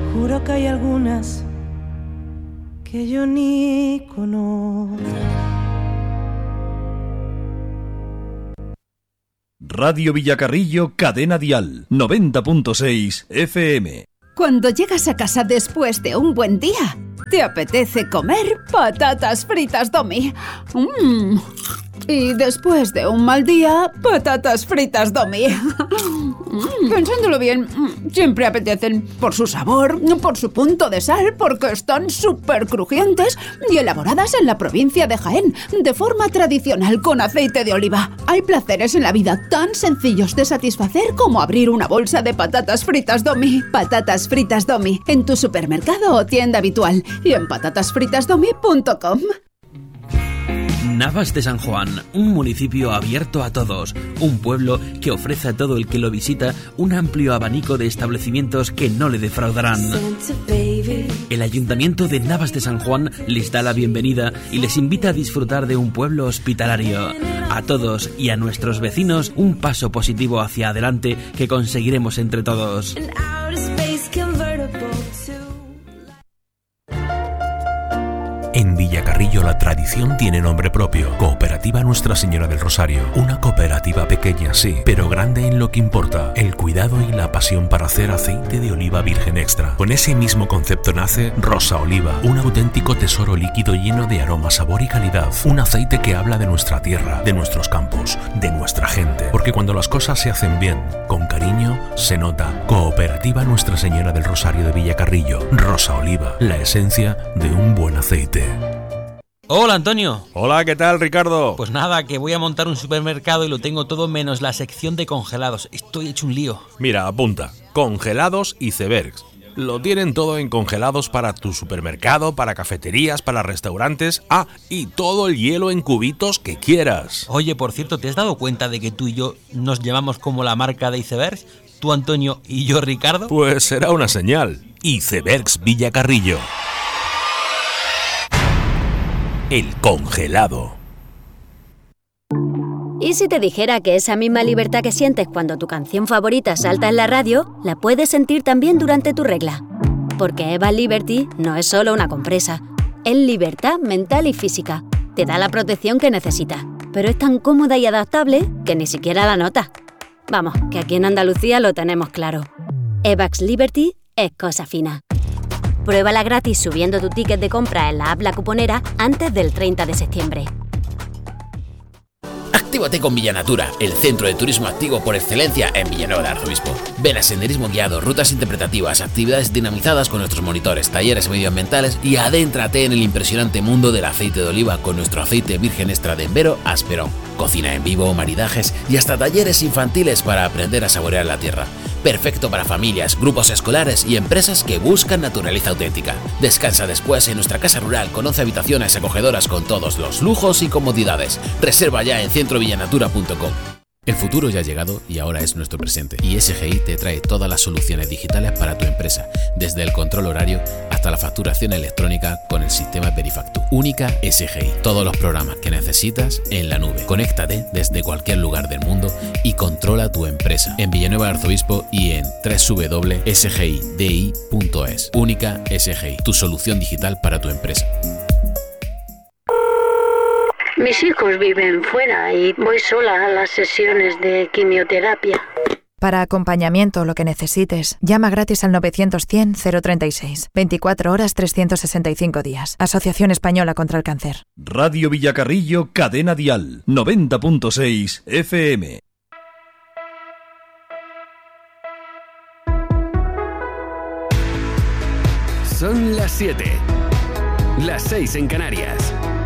Juro que hay algunas que yo ni conozco. Radio Villacarrillo, Cadena Dial, 90.6 FM. Cuando llegas a casa después de un buen día, te apetece comer patatas fritas Domi. Y después de un mal día, patatas fritas Domi. Pensándolo bien, siempre apetecen por su sabor, por su punto de sal, porque están súper crujientes y elaboradas en la provincia de Jaén, de forma tradicional con aceite de oliva. Hay placeres en la vida tan sencillos de satisfacer como abrir una bolsa de patatas fritas Domi. Patatas fritas Domi, en tu supermercado o tienda habitual y en patatasfritasdomi.com. Navas de San Juan, un municipio abierto a todos, un pueblo que ofrece a todo el que lo visita un amplio abanico de establecimientos que no le defraudarán. El Ayuntamiento de Navas de San Juan les da la bienvenida y les invita a disfrutar de un pueblo hospitalario. A todos y a nuestros vecinos, un paso positivo hacia adelante que conseguiremos entre todos. En Villacarrillo la tradición tiene nombre propio. Cooperativa Nuestra Señora del Rosario. Una cooperativa pequeña, sí, pero grande en lo que importa. El cuidado y la pasión para hacer aceite de oliva virgen extra. Con ese mismo concepto nace Rosa Oliva. Un auténtico tesoro líquido lleno de aroma, sabor y calidad. Un aceite que habla de nuestra tierra, de nuestros campos, de nuestra gente. Porque cuando las cosas se hacen bien, con cariño, se nota. Cooperativa Nuestra Señora del Rosario de Villacarrillo. Rosa Oliva. La esencia de un buen aceite. Hola, Antonio. Hola, ¿qué tal, Ricardo? Pues nada, que voy a montar un supermercado y lo tengo todo menos la sección de congelados. Estoy hecho un lío. Mira, apunta. Congelados Icebergs. Lo tienen todo en congelados para tu supermercado, para cafeterías, para restaurantes. Ah, y todo el hielo en cubitos que quieras. Oye, por cierto, ¿te has dado cuenta de que tú y yo nos llamamos como la marca de Icebergs? Tú, Antonio, y yo, Ricardo. Pues será una señal. Icebergs Villacarrillo. El congelado. ¿Y si te dijera que esa misma libertad que sientes cuando tu canción favorita salta en la radio, la puedes sentir también durante tu regla? Porque Eva Liberty no es solo una compresa, es libertad mental y física. Te da la protección que necesitas, pero es tan cómoda y adaptable que ni siquiera la notas. Vamos, que aquí en Andalucía lo tenemos claro. Evax Liberty es cosa fina. Pruébala gratis subiendo tu ticket de compra en la app La Cuponera antes del 30 de septiembre. Actívate con Villanatura, el centro de turismo activo por excelencia en Villanueva del Arzobispo. Ven a senderismo guiado, rutas interpretativas, actividades dinamizadas con nuestros monitores, talleres medioambientales y adéntrate en el impresionante mundo del aceite de oliva con nuestro aceite virgen extra de Embero Asperón. Cocina en vivo, maridajes y hasta talleres infantiles para aprender a saborear la tierra. Perfecto para familias, grupos escolares y empresas que buscan naturaleza auténtica. Descansa después en nuestra casa rural con 11 habitaciones acogedoras con todos los lujos y comodidades. Reserva ya en centrovillanatura.com. El futuro ya ha llegado y ahora es nuestro presente. Y SGI te trae todas las soluciones digitales para tu empresa, desde el control horario hasta la facturación electrónica con el sistema Verifactu. Única SGI. Todos los programas que necesitas en la nube. Conéctate desde cualquier lugar del mundo y controla tu empresa en Villanueva del Arzobispo y en www.sgidi.es. Única SGI. Tu solución digital para tu empresa. Mis hijos viven fuera y voy sola a las sesiones de quimioterapia. Para acompañamiento o lo que necesites, llama gratis al 900-100-036. 24 horas, 365 días. Asociación Española contra el Cáncer. Radio Villacarrillo, Cadena Dial, 90.6 FM. Son las 7. Las 6 en Canarias.